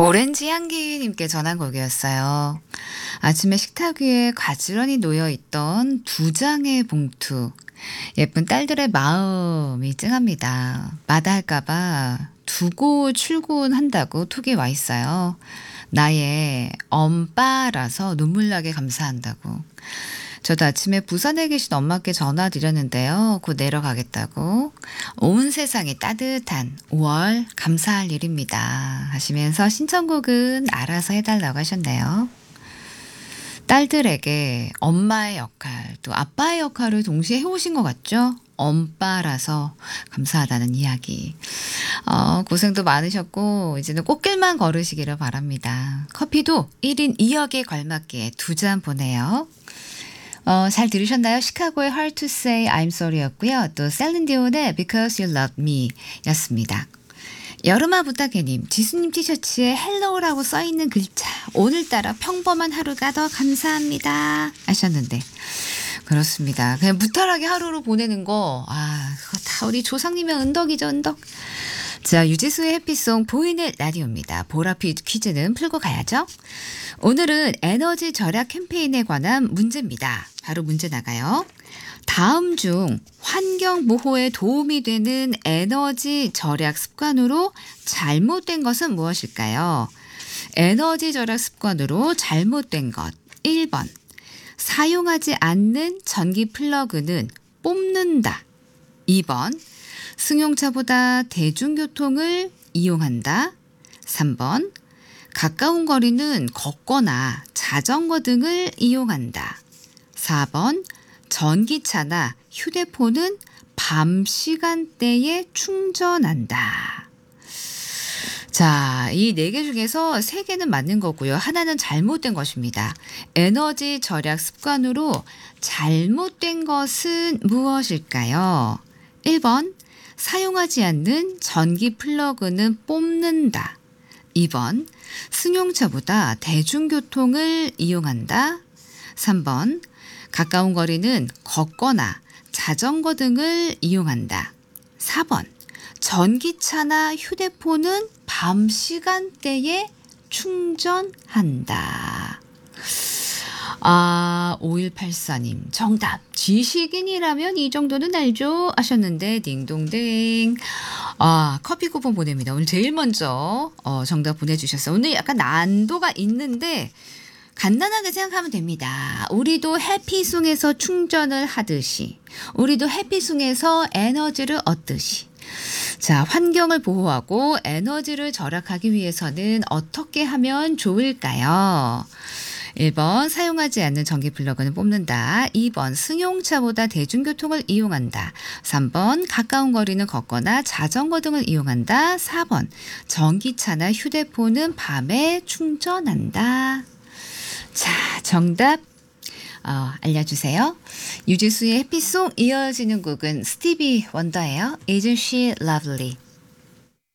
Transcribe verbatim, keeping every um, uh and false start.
오렌지 향기님께 전한 곡이었어요. 아침에 식탁 위에 가지런히 놓여있던 두 장의 봉투. 예쁜 딸들의 마음이 찡합니다. 마다할까봐 두고 출근한다고 톡이 와 있어요. 나의 엄빠라서 눈물나게 감사한다고. 저도 아침에 부산에 계신 엄마께 전화 드렸는데요. 곧 내려가겠다고. 온 세상이 따뜻한 오월 감사할 일입니다. 하시면서 신청곡은 알아서 해달라고 하셨네요. 딸들에게 엄마의 역할, 또 아빠의 역할을 동시에 해오신 것 같죠? 엄빠라서 감사하다는 이야기. 어, 고생도 많으셨고 이제는 꽃길만 걸으시기를 바랍니다. 커피도 일 인 이 역에 걸맞게 두 잔 보내요. 어, 잘 들으셨나요? 시카고의 Hard to Say I'm Sorry였고요. 또 셀린디온의 Because You Love Me 였습니다. 여름아 부탁해님, 지수님 티셔츠에 헬로우라고 써있는 글자, 오늘따라 평범한 하루가 더 감사합니다 하셨는데, 그렇습니다. 그냥 무탈하게 하루를 보내는 거, 아, 그거 다 우리 조상님의 은덕이죠, 은덕. 자, 유지수의 해피송 보이는 라디오입니다. 보라피 퀴즈는 풀고 가야죠. 오늘은 에너지 절약 캠페인에 관한 문제입니다. 바로 문제 나가요. 다음 중 환경 보호에 도움이 되는 에너지 절약 습관으로 잘못된 것은 무엇일까요? 에너지 절약 습관으로 잘못된 것. 일 번. 사용하지 않는 전기 플러그는 뽑는다. 이 번. 승용차보다 대중교통을 이용한다. 삼 번. 가까운 거리는 걷거나 자전거 등을 이용한다. 사 번. 전기차나 휴대폰은 밤 시간대에 충전한다. 자, 이 네 개 중에서 세 개는 맞는 거고요. 하나는 잘못된 것입니다. 에너지 절약 습관으로 잘못된 것은 무엇일까요? 일 번. 사용하지 않는 전기 플러그는 뽑는다. 이 번. 승용차보다 대중교통을 이용한다. 삼 번. 가까운 거리는 걷거나 자전거 등을 이용한다. 사 번. 전기차나 휴대폰은 밤 시간대에 충전한다. 아, 오일팔사님 정답. 지식인이라면 이 정도는 알죠 하셨는데 딩동댕. 아, 커피 쿠폰 보냅니다. 오늘 제일 먼저 어, 정답 보내주셨어요. 오늘 약간 난도가 있는데 간단하게 생각하면 됩니다. 우리도 해피송에서 충전을 하듯이, 우리도 해피송에서 에너지를 얻듯이. 자, 환경을 보호하고 에너지를 절약하기 위해서는 어떻게 하면 좋을까요? 일 번. 사용하지 않는 전기 플러그는 뽑는다. 이 번. 승용차보다 대중교통을 이용한다. 삼 번. 가까운 거리는 걷거나 자전거 등을 이용한다. 사 번. 전기차나 휴대폰은 밤에 충전한다. 자, 정답 어, 알려주세요. 유지수의 해피송, 이어지는 곡은 스티비 원더예요. Isn't she lovely?